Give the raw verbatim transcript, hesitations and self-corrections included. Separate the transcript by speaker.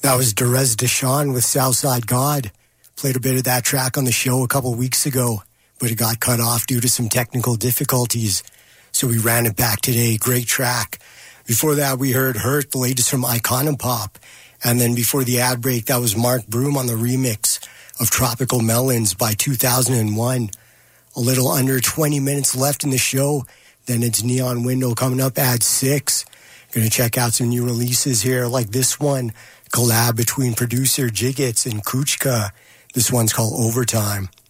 Speaker 1: That was Derez Deshawn with Southside God. Played a bit of that track on the show a couple weeks ago, but it got cut off due to some technical difficulties. So we ran it back today. Great track. Before that, we heard Hurt, the latest from Iconopop. And then before the ad break, that was Mark Broom on the remix of Tropical Melons by two thousand one. A little under twenty minutes left in the show. Then it's Neon Window coming up at six. Going to check out some new releases here like this one. Collab between producer Jiggets and Kuchka. This one's called Overtime.